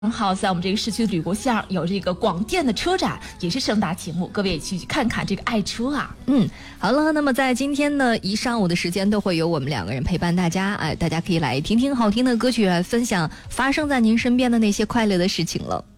好，在我们这个市区旅国巷有这个广电的车展，也是盛大启幕，各位也去看看这个爱车啊。 好了，那么在今天呢一上午的时间都会有我们2个人陪伴大家，大家可以来听听好听的歌曲，来分享发生在您身边的那些快乐的事情了。